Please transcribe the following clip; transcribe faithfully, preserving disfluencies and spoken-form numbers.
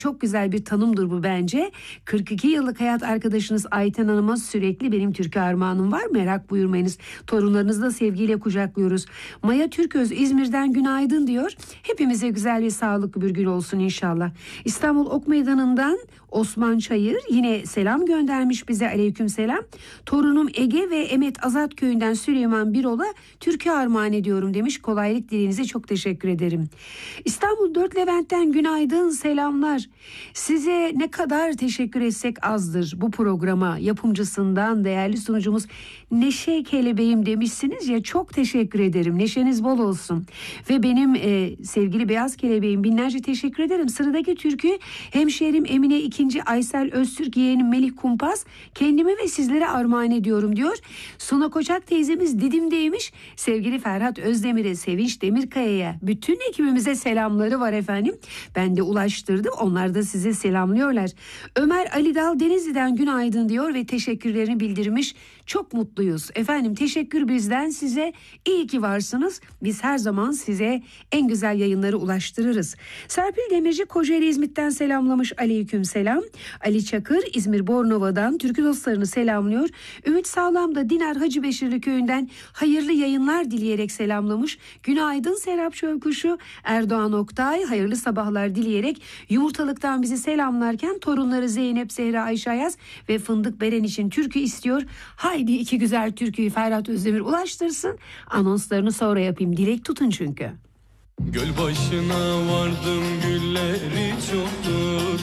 Çok güzel bir tanımdır bu bence. kırk iki yıllık hayat arkadaşınız Ayten Hanım'a sürekli benim türkü armağanım var. Merak buyurmayınız. Torunlarınızı da sevgiyle kucaklıyoruz. Maya Türköz İzmir'den günaydın diyor. Hepimize güzel ve sağlıklı bir gün olsun inşallah. İstanbul Ok Meydanı'ndan Osman Çayır yine selam göndermiş bize, aleyküm selam. Torunum Ege ve Emet Azat köyünden Süleyman Birol'a türkü armağan ediyorum demiş. Kolaylık dilinize çok teşekkür ederim. İstanbul Dört Levent'ten günaydın, selamlar. Size ne kadar teşekkür etsek azdır bu programa. Yapımcısından değerli sunucumuz Neşe Kelebeğim demişsiniz ya, çok teşekkür ederim. Neşeniz bol olsun. Ve benim e, sevgili Beyaz Kelebeğim binlerce teşekkür ederim. Sıradaki türkü hemşehrim Emine ikinci Aysel Öztürk, yeğenim Melih Kumpas, kendime ve sizlere armağan ediyorum diyor. Suna Koçak teyzemiz Didim'deymiş. Sevgili Ferhat Özdemir'e, Sevinç Demirkaya'ya, bütün ekibimize selamları var efendim. Ben de ulaştırdım. Onlar da size selamlıyorlar. Ömer Ali Dal Denizli'den günaydın diyor ve teşekkürlerini bildirmiş. Çok mutluyuz. Efendim teşekkür bizden size. İyi ki varsınız. Biz her zaman size en güzel yayınları ulaştırırız. Serpil Demirci Kocaeli İzmit'ten selamlamış. Aleyküm selam. Ali Çakır İzmir Bornova'dan türkü dostlarını selamlıyor. Ümit Sağlam da Dinar Hacıbeşirli köyünden hayırlı yayınlar dileyerek selamlamış. Günaydın Serap Çölkuşu. Erdoğan Oktay hayırlı sabahlar dileyerek Yumurtalık'tan bizi selamlarken torunları Zeynep, Zehra, Ayşe Ayaz ve Fındık Beren için türkü istiyor. Haydi iki güzel türküyü Ferhat Özdemir ulaştırsın. Anonslarını sonra yapayım. Dilek tutun çünkü. Göl başına vardım, gülleri çoktur.